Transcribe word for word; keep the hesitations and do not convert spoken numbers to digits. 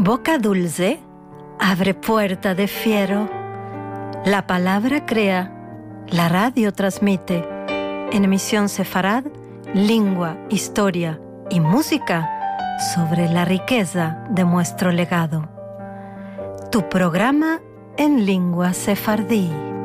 Boca dulce abre puerta de fiero. La palabra crea, la radio transmite. En emisión Sefarad, lengua, historia y música sobre la riqueza de nuestro legado. Tu programa en lengua sefardí.